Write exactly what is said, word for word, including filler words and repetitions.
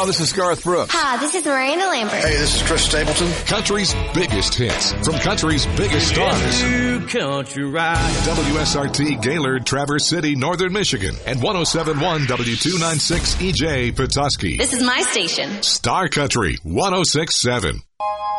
y'all. This is Garth Brooks. Hi, this is Miranda Lambert. Hey, this is Chris Stapleton. Country's biggest hits from country's biggest stars. Country ride. W S R T Gaylord, Traverse City, Northern Michigan, and one oh seven point one W two ninety-six E J Petoskey. This is my station. Star Country one oh six point seven.